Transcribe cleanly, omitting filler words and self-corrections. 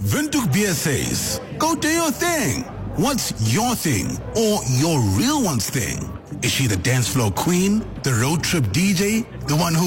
Windhoek Beer says, go do your thing. What's your thing or your real one's thing? Is she the dance floor queen, the road trip DJ, the one who